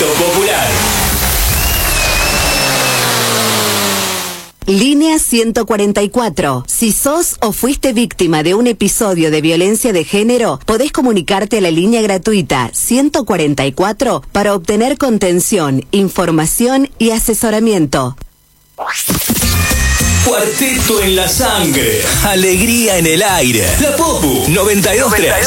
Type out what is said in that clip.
Cuarteto Popular. Línea 144. Si sos o fuiste víctima de un episodio de violencia de género, podés comunicarte a la línea gratuita 144 para obtener contención, información y asesoramiento. Cuarteto en la sangre, alegría en el aire. La Popu 92.3.